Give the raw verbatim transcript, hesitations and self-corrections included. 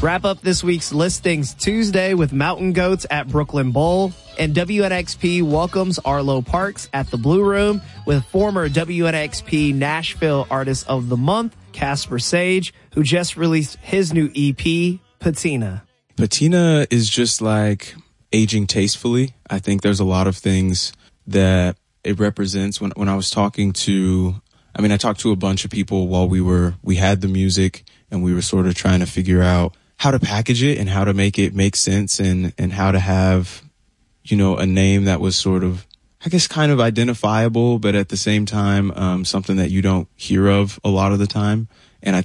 Wrap up this week's listings Tuesday with Mountain Goats at Brooklyn Bowl. And W N X P welcomes Arlo Parks at the Blue Room with former W N X P Nashville Artist of the Month, Casper Sage, who just released his new E P, Patina. Patina is just like aging tastefully. I think there's a lot of things that it represents. When when I was talking to, I mean, I talked to a bunch of people while we were, we had the music and we were sort of trying to figure out how to package it and how to make it make sense and, and how to have, you know, a name that was sort of, I guess, kind of identifiable, but at the same time, um, something that you don't hear of a lot of the time.